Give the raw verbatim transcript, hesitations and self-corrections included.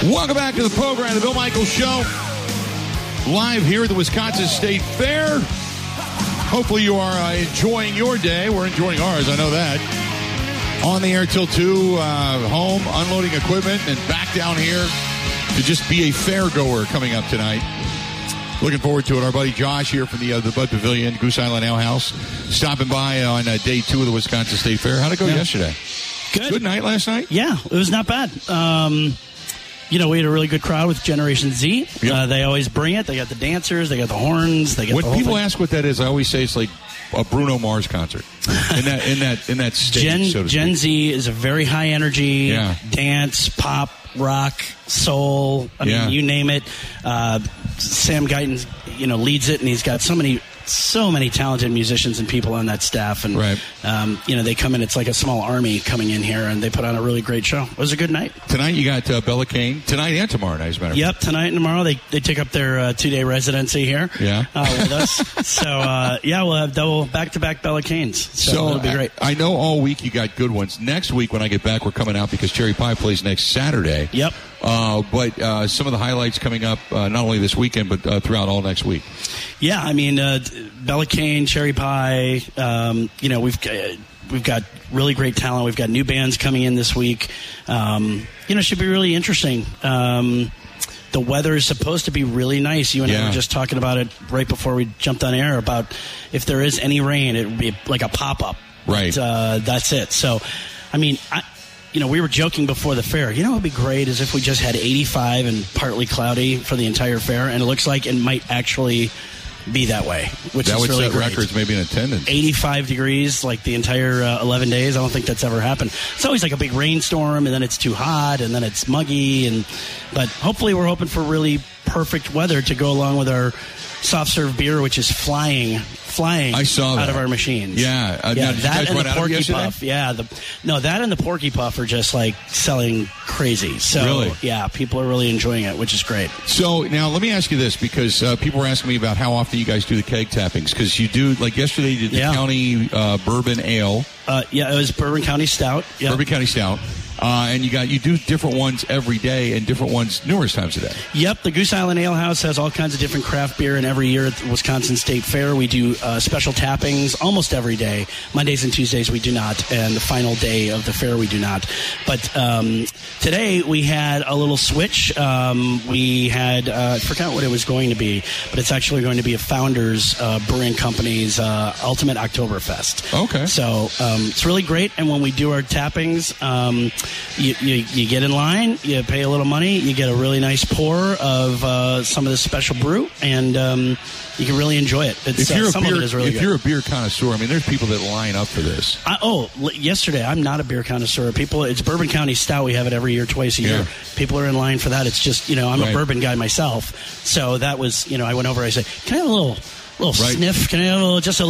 Welcome back to the program, The Bill Michaels Show. Live here at the Wisconsin State Fair. Hopefully you are uh, enjoying your day. We're enjoying ours, I know that. On the air till two, uh, home, unloading equipment, and back down here to just be a fair goer coming up tonight. Looking forward to it. Our buddy Josh here from the uh, the Bud Pavilion, Goose Island Ale House, stopping by on uh, day two of the Wisconsin State Fair. How'd it go yeah. yesterday? Good. Good night last night? Yeah, it was not bad. Um, you know, we had a really good crowd with Generation Z. Yep. Uh, they always bring it. They got the dancers. They got the horns. They got when the whole people thing. ask what that is, I always say it's like a Bruno Mars concert in that in that in that stage. Gen, so to Gen speak. Z is a very high energy yeah. dance, pop, rock, soul. I yeah. mean, you name it. Uh, Sam Guyton, you know, leads it, and he's got so many. So many talented musicians and people on that staff, and right. um, you know, they come in. It's like a small army coming in here, and they put on a really great show. It was a good night. Tonight you got uh, Bella Kane. Tonight and tomorrow night, as a matter of Yep, tonight and tomorrow they they take up their uh, two day residency here. Yeah, uh, with us. So uh, yeah, we'll have double back to back Bella Canes. So, so it'll be great. I, I know all week you got good ones. Next week when I get back, we're coming out because Cherry Pie plays next Saturday. Yep. Uh, but uh, some of the highlights coming up uh, not only this weekend but uh, throughout all next week. Yeah, I mean uh, Bella Kane, Cherry Pie. Um, you know we've. Uh, We've got really great talent. We've got new bands coming in this week. Um, you know, it should be really interesting. Um, the weather is supposed to be really nice. You and yeah. I were just talking about it right before we jumped on air about if there is any rain, it would be like a pop-up. Right. But, uh, that's it. So, I mean, I, you know, we were joking before the fair. You know what would be great is if we just had eighty-five and partly cloudy for the entire fair, and it looks like it might actually be that way, which that is would really set great. records maybe in attendance. eighty-five degrees like the entire uh, eleven days. I don't think that's ever happened. It's always like a big rainstorm, and then it's too hot, and then it's muggy. And but hopefully we're hoping for really perfect weather to go along with our soft serve beer, which is flying flying I saw that. out of our machines. Yeah, uh, yeah now, did that you guys and run the out of Porky yesterday? Puff. Yeah, the, no, that and the Porky Puff are just like selling crazy. So really? yeah, people are really enjoying it, which is great. So now let me ask you this, because uh, people were asking me about how often you guys do the keg tappings, because you do, like yesterday you did the yeah. county uh, bourbon ale. Uh, yeah, it was Bourbon County Stout. Yep. Bourbon County Stout. Uh, and you got you do different ones every day and different ones numerous times a day. Yep, the Goose Island Ale House has all kinds of different craft beer, and every year at the Wisconsin State Fair we do uh, special tappings almost every day. Mondays and Tuesdays we do not, and the final day of the fair we do not. But um, today we had a little switch. Um, we had, uh, I forgot what it was going to be, but it's actually going to be a Founders uh, Brewing Company's uh, Ultimate Oktoberfest. Okay. So um, it's really great, and when we do our tappings, um, You, you, you get in line, you pay a little money, you get a really nice pour of uh, some of the special brew, and um, you can really enjoy it. It's, if you're, uh, a, some beer, of it is really if good. you're a beer connoisseur, I mean, there's people that line up for this. I, oh, l- yesterday, I'm not a beer connoisseur. People, it's Bourbon County Stout. We have it every year, twice a yeah. year. People are in line for that. It's just, you know, I'm right. a bourbon guy myself. So that was, you know, I went over, I said, can I have a little, little right. sniff? Can I have a little, just a